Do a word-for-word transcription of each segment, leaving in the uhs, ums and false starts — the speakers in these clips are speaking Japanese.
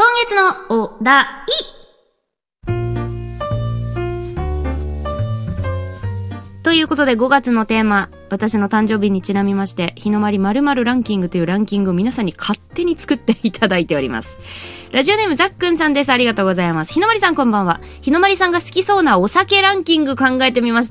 今月のお題。ということでごがつのテーマ、私の誕生日にちなみまして、日の丸〇〇ランキングというランキングを皆さんに勝手に作っていただいております。ラジオネームざっくんさんです。ありがとうございます。日の丸さんこんばんは。日の丸さんが好きそうなお酒ランキング考えてみました。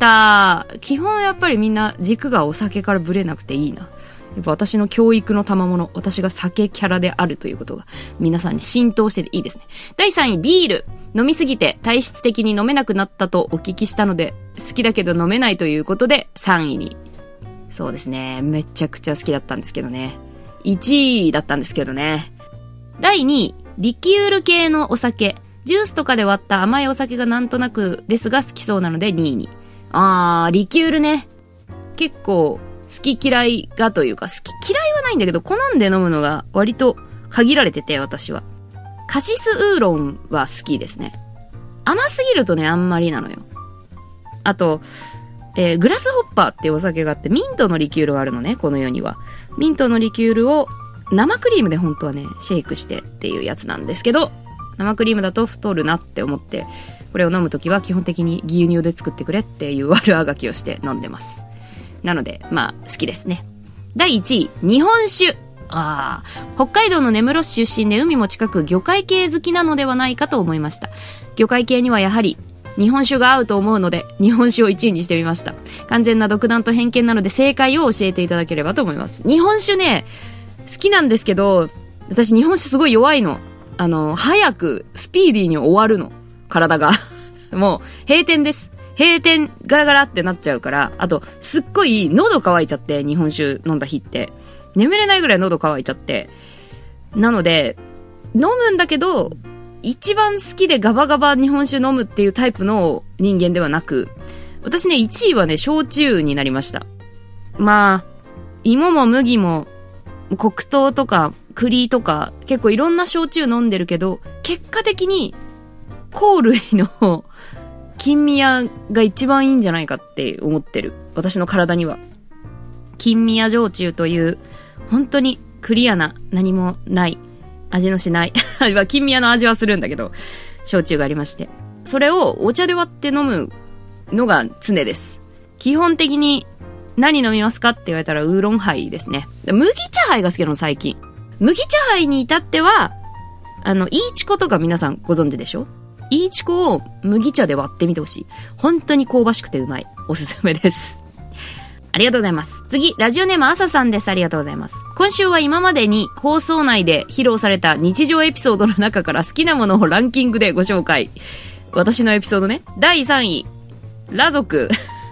基本やっぱりみんな軸がお酒からブレなくていいな。やっぱ私の教育の賜物、私が酒キャラであるということが皆さんに浸透してていいですね。だいさんい、ビール。飲みすぎて体質的に飲めなくなったとお聞きしたので、好きだけど飲めないということでさんいに。そうですね。めちゃくちゃ好きだったんですけどね。いちいだったんですけどね。だいにい、リキュール系のお酒。ジュースとかで割った甘いお酒がなんとなくですが好きそうなのでにいに。あー、リキュールね。結構好き嫌いがというか、好き嫌いはないんだけど、好んで飲むのが割と限られてて、私は。カシスウーロンは好きですね。甘すぎるとね、あんまりなのよ。あと、えー、グラスホッパーっていうお酒があって、ミントのリキュールがあるのね、この世には。ミントのリキュールを生クリームで本当はね、シェイクしてっていうやつなんですけど、生クリームだと太るなって思って、これを飲むときは基本的に牛乳で作ってくれっていう悪あがきをして飲んでます。なので、まあ、好きですね。だいいちい、日本酒。ああ、北海道の根室市出身で海も近く魚介系好きなのではないかと思いました。魚介系にはやはり日本酒が合うと思うので、日本酒をいちいにしてみました。完全な独断と偏見なので正解を教えていただければと思います。日本酒ね、好きなんですけど、私日本酒すごい弱いの。あの、早くスピーディーに終わるの。体が。もう、閉店です。閉店ガラガラってなっちゃうから、あと、すっごい喉乾いちゃって、日本酒飲んだ日って。眠れないぐらい喉乾いちゃって。なので、飲むんだけど、一番好きでガバガバ日本酒飲むっていうタイプの人間ではなく、私ね、いちいはね、焼酎になりました。まあ、芋も麦も、黒糖とか栗とか、結構いろんな焼酎飲んでるけど、結果的に、香類の金宮が一番いいんじゃないかって思ってる。私の体には。金宮焼酎という、本当にクリアな何もない味のしない金宮の味はするんだけど焼酎がありまして、それをお茶で割って飲むのが常です。基本的に何飲みますかって言われたらウーロンハイですね。麦茶ハイが好きなの最近。麦茶ハイに至ってはあのイーチコとか皆さんご存知でしょ。イーチコを麦茶で割ってみてほしい。本当に香ばしくてうまい。おすすめです。ありがとうございます。次、ラジオネームあささんです。ありがとうございます。今週は今までに放送内で披露された日常エピソードの中から好きなものをランキングでご紹介。私のエピソードね。だいさんい、裸族。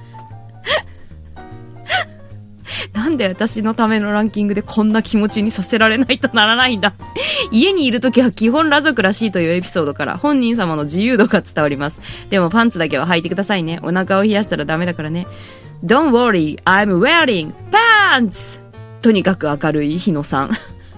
なんで私のためのランキングでこんな気持ちにさせられないとならないんだ。家にいるときは基本裸族らしいというエピソードから本人様の自由度が伝わります。でもパンツだけは履いてくださいね。お腹を冷やしたらダメだからね。Don't worry, I'm wearing pants! とにかく明るい日野さん。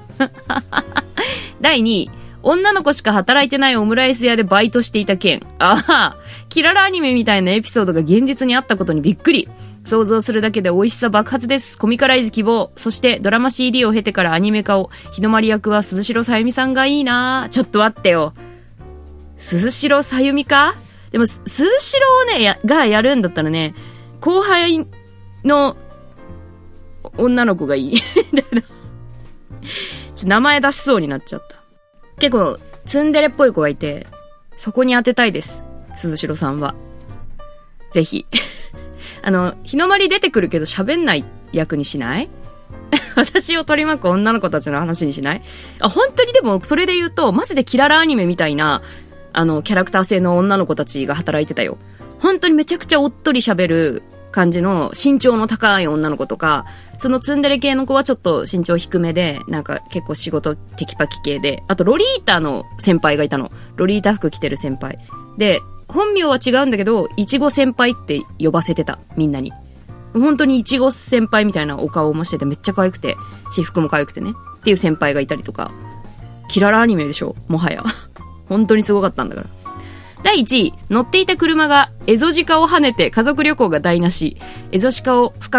だいにい、女の子しか働いてないオムライス屋でバイトしていた件。ああ、キララアニメみたいなエピソードが現実にあったことにびっくり。想像するだけで美味しさ爆発です。コミカライズ希望。そしてドラマ シーディー を経てからアニメ化を。日の丸役は鈴代さゆみさんがいいな。ちょっと待ってよ。鈴代さゆみか？でも、鈴代をね、や、がやるんだったらね、後輩の女の子がいい。ちょ名前出しそうになっちゃった。結構、ツンデレっぽい子がいて、そこに当てたいです。鈴代さんは。ぜひ。あの、日の丸出てくるけど喋んない役にしない？私を取り巻く女の子たちの話にしない？あ、本当にでも、それで言うと、マジでキララアニメみたいな、あの、キャラクター性の女の子たちが働いてたよ。本当にめちゃくちゃおっとり喋る感じの身長の高い女の子とか、そのツンデレ系の子はちょっと身長低めで、なんか結構仕事テキパキ系で、あとロリータの先輩がいたの。ロリータ服着てる先輩。で、本名は違うんだけど、いちご先輩って呼ばせてた、みんなに。本当にいちご先輩みたいなお顔もしててめっちゃ可愛くて、私服も可愛くてね。っていう先輩がいたりとか。キララアニメでしょ、もはや。本当にすごかったんだから。だいいちい、乗っていた車がエゾシカを跳ねて家族旅行が台無し。エゾシカを不可